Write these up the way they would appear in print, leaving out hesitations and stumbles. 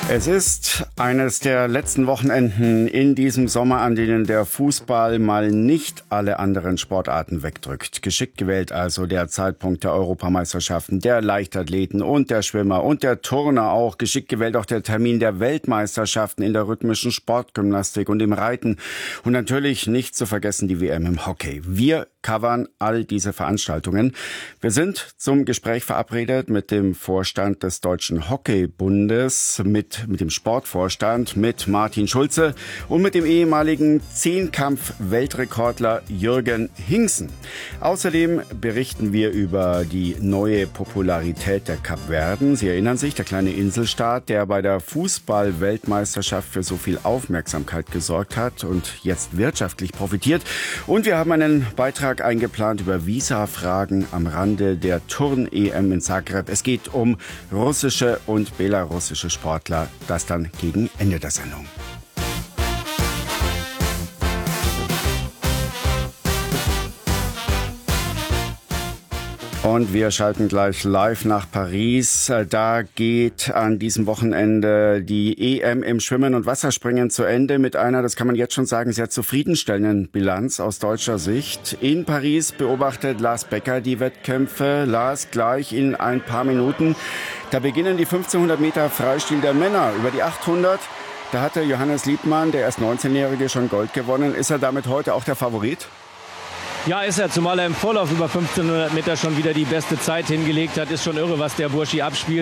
Es ist eines der letzten Wochenenden in diesem Sommer, an denen der Fußball mal nicht alle anderen Sportarten wegdrückt. Geschickt gewählt also der Zeitpunkt der Europameisterschaften, der Leichtathleten und der Schwimmer und der Turner auch. Geschickt gewählt auch der Termin der Weltmeisterschaften in der rhythmischen Sportgymnastik und im Reiten. Und natürlich nicht zu vergessen die WM im Hockey. Wir covern all diese Veranstaltungen. Wir sind zum Gespräch verabredet mit dem Vorstand des Deutschen Hockeybundes, mit dem Sportvorstand, mit Martin Schulze und mit dem ehemaligen Zehnkampf-Weltrekordler Jürgen Hingsen. Außerdem berichten wir über die neue Popularität der Kapverden. Sie erinnern sich, der kleine Inselstaat, der bei der Fußball-Weltmeisterschaft für so viel Aufmerksamkeit gesorgt hat und jetzt wirtschaftlich profitiert. Und wir haben einen Beitrag eingeplant über Visa-Fragen am Rande der Turn-EM in Zagreb. Es geht um russische und belarussische Sportler. Das dann gegen Ende der Sendung. Und wir schalten gleich live nach Paris. Da geht an diesem Wochenende die EM im Schwimmen und Wasserspringen zu Ende mit einer, das kann man jetzt schon sagen, sehr zufriedenstellenden Bilanz aus deutscher Sicht. In Paris beobachtet Lars Becker die Wettkämpfe. Lars, gleich in ein paar Minuten. Da beginnen die 1500 Meter Freistil der Männer. Über die 800, da hatte Johannes Liebmann, der erst 19-Jährige, schon Gold gewonnen. Ist er damit heute auch der Favorit? Ja, ist er, zumal er im Vorlauf über 1500 Meter schon wieder die beste Zeit hingelegt hat. Ist schon irre, was der Burschi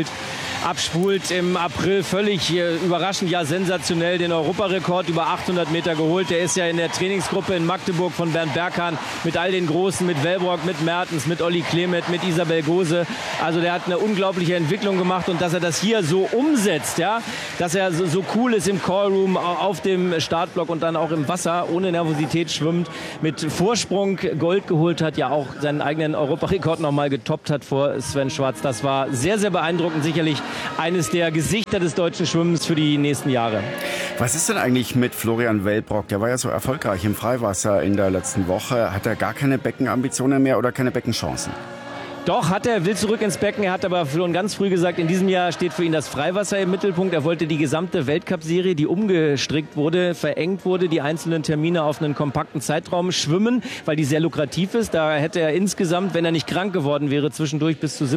abspult im April. Völlig überraschend, ja sensationell den Europarekord über 800 Meter geholt. Der ist ja in der Trainingsgruppe in Magdeburg von Bernd Berghahn mit all den Großen, mit Wellbrock, mit Mertens, mit Olli Klemet, mit Isabel Gose. Also der hat eine unglaubliche Entwicklung gemacht und dass er das hier so umsetzt, ja, dass er so cool ist im Callroom, auf dem Startblock und dann auch im Wasser ohne Nervosität schwimmt, mit Vorsprung Gold geholt hat, ja auch seinen eigenen Europarekord nochmal getoppt hat vor Sven Schwarz. Das war sehr, sehr beeindruckend. Sicherlich eines der Gesichter des deutschen Schwimmens für die nächsten Jahre. Was ist denn eigentlich mit Florian Wellbrock? Der war ja so erfolgreich im Freiwasser in der letzten Woche. Hat er gar keine Beckenambitionen mehr oder keine Beckenchancen? Doch, hat er, will zurück ins Becken. Er hat aber schon ganz früh gesagt, in diesem Jahr steht für ihn das Freiwasser im Mittelpunkt. Er wollte die gesamte Weltcup-Serie, die umgestrickt wurde, verengt wurde, die einzelnen Termine auf einen kompakten Zeitraum schwimmen, weil die sehr lukrativ ist. Da hätte er insgesamt, wenn er nicht krank geworden wäre, zwischendurch bis zu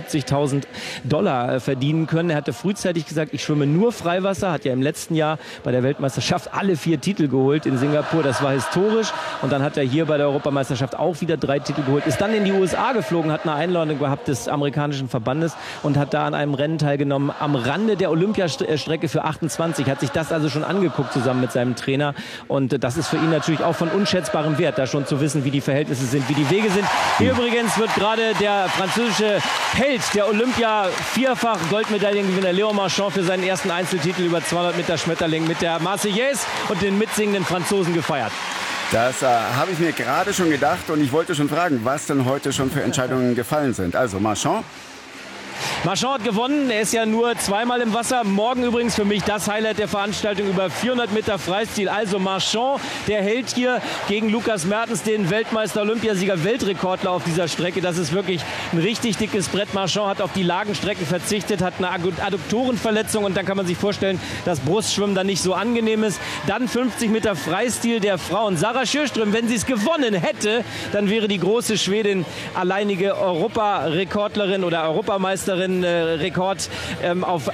$70.000 verdienen können. Er hatte frühzeitig gesagt, ich schwimme nur Freiwasser, hat ja im letzten Jahr bei der Weltmeisterschaft alle 4 Titel geholt in Singapur. Das war historisch. Und dann hat er hier bei der Europameisterschaft auch wieder 3 Titel geholt. Ist dann in die USA geflogen, hat eine Einladung gehabt des amerikanischen Verbandes und hat da an einem Rennen teilgenommen am Rande der Olympiastrecke für 28, hat sich das also schon angeguckt zusammen mit seinem Trainer und das ist für ihn natürlich auch von unschätzbarem Wert, da schon zu wissen, wie die Verhältnisse sind, wie die Wege sind. Hier übrigens wird gerade der französische Held der Olympia, vierfach Goldmedaillengewinner Léon Marchand für seinen ersten Einzeltitel über 200 Meter Schmetterling mit der Marseillaise und den mitsingenden Franzosen gefeiert. Das habe ich mir gerade schon gedacht und ich wollte schon fragen, was denn heute schon für Entscheidungen gefallen sind. Also Marchand. Marchand hat gewonnen, er ist ja nur zweimal im Wasser. Morgen übrigens für mich das Highlight der Veranstaltung über 400 Meter Freistil. Also Marchand, der hält hier gegen Lukas Mertens, den Weltmeister, Olympiasieger, Weltrekordler auf dieser Strecke. Das ist wirklich ein richtig dickes Brett. Marchand hat auf die Lagenstrecken verzichtet, hat eine Adduktorenverletzung und dann kann man sich vorstellen, dass Brustschwimmen dann nicht so angenehm ist. Dann 50 Meter Freistil der Frauen. Sarah Sjöström, wenn sie es gewonnen hätte, dann wäre die große Schwedin alleinige Europarekordlerin oder Europameisterin. Rekord auf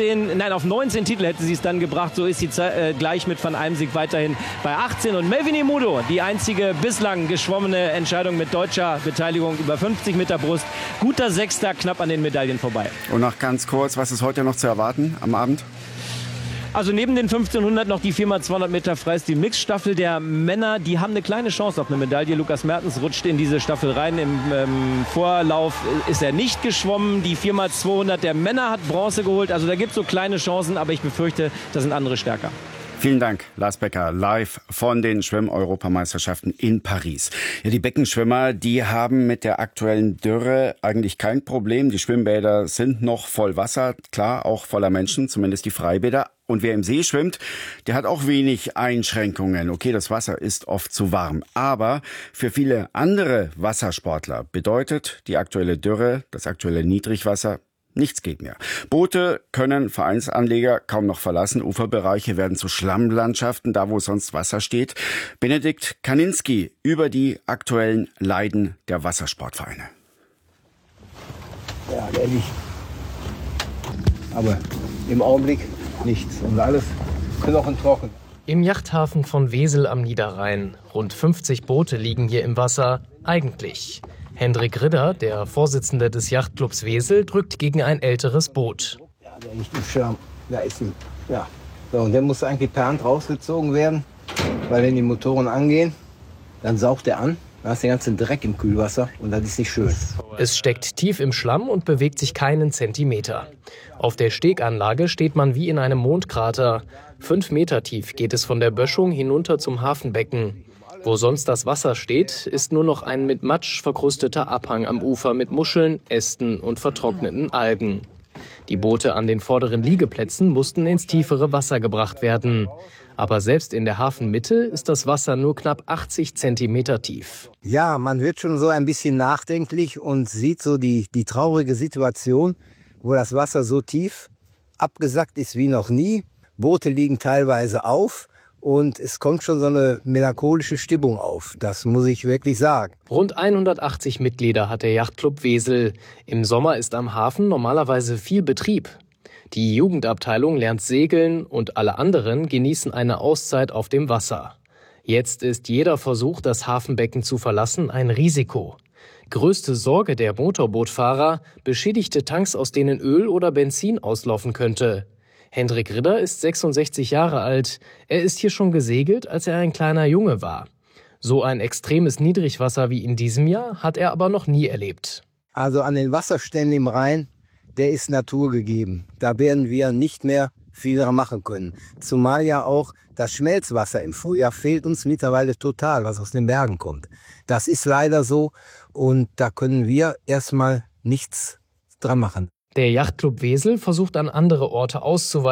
19 Titel hätte sie es dann gebracht. So ist sie gleich mit Van Eimsig weiterhin bei 18. Und Melvin Mudo, die einzige bislang geschwommene Entscheidung mit deutscher Beteiligung über 50 Meter Brust. Guter Sechster, knapp an den Medaillen vorbei. Und noch ganz kurz, was ist heute noch zu erwarten am Abend? Also neben den 1500 noch die 4x200 Meter Freistil-Mix-Staffel der Männer. Die haben eine kleine Chance auf eine Medaille. Lukas Mertens rutscht in diese Staffel rein. Im Vorlauf ist er nicht geschwommen. Die 4x200 der Männer hat Bronze geholt. Also da gibt es so kleine Chancen, aber ich befürchte, da sind andere stärker. Vielen Dank, Lars Becker, live von den Schwimm-Europameisterschaften in Paris. Ja, die Beckenschwimmer, die haben mit der aktuellen Dürre eigentlich kein Problem. Die Schwimmbäder sind noch voll Wasser, klar, auch voller Menschen, zumindest die Freibäder. Und wer im See schwimmt, der hat auch wenig Einschränkungen. Okay, das Wasser ist oft zu warm. Aber für viele andere Wassersportler bedeutet die aktuelle Dürre, das aktuelle Niedrigwasser Nichts geht mehr. Boote können Vereinsanleger kaum noch verlassen. Uferbereiche werden zu Schlammlandschaften, da wo sonst Wasser steht. Benedikt Kaninski über die aktuellen Leiden der Wassersportvereine. Ja, ehrlich. Aber im Augenblick nichts und alles knochentrocken. Im Yachthafen von Wesel am Niederrhein. Rund 50 Boote liegen hier im Wasser. Eigentlich. Hendrik Ridder, der Vorsitzende des Yachtclubs Wesel, drückt gegen ein älteres Boot. Ja, der liegt im Schirm. Da ist ein. Ja. So, und der muss eigentlich per Hand rausgezogen werden, weil wenn die Motoren angehen, dann saugt er an. Da hast du den ganzen Dreck im Kühlwasser und das ist nicht schön. Es steckt tief im Schlamm und bewegt sich keinen Zentimeter. Auf der Steganlage steht man wie in einem Mondkrater. 5 Meter tief geht es von der Böschung hinunter zum Hafenbecken. Wo sonst das Wasser steht, ist nur noch ein mit Matsch verkrusteter Abhang am Ufer mit Muscheln, Ästen und vertrockneten Algen. Die Boote an den vorderen Liegeplätzen mussten ins tiefere Wasser gebracht werden. Aber selbst in der Hafenmitte ist das Wasser nur knapp 80 Zentimeter tief. Ja, man wird schon so ein bisschen nachdenklich und sieht so die traurige Situation, wo das Wasser so tief abgesackt ist wie noch nie. Boote liegen teilweise auf und es kommt schon so eine melancholische Stimmung auf. Das muss ich wirklich sagen. Rund 180 Mitglieder hat der Yachtclub Wesel. Im Sommer ist am Hafen normalerweise viel Betrieb. Die Jugendabteilung lernt segeln und alle anderen genießen eine Auszeit auf dem Wasser. Jetzt ist jeder Versuch, das Hafenbecken zu verlassen, ein Risiko. Größte Sorge der Motorbootfahrer: beschädigte Tanks, aus denen Öl oder Benzin auslaufen könnte. Hendrik Ridder ist 66 Jahre alt. Er ist hier schon gesegelt, als er ein kleiner Junge war. So ein extremes Niedrigwasser wie in diesem Jahr hat er aber noch nie erlebt. Also an den Wasserständen im Rhein, der ist naturgegeben. Da werden wir nicht mehr viel dran machen können. Zumal ja auch das Schmelzwasser im Frühjahr fehlt uns mittlerweile total, was aus den Bergen kommt. Das ist leider so und da können wir erstmal nichts dran machen. Der Yachtclub Wesel versucht an andere Orte auszuweichen.